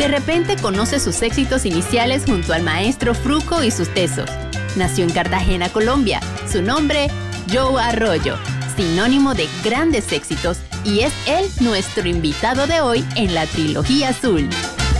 De repente conoce sus éxitos iniciales junto al maestro Fruco y sus tesos. Nació en Cartagena, Colombia. Su nombre, Joe Arroyo, sinónimo de grandes éxitos, y es él nuestro invitado de hoy en la Trilogía Azul.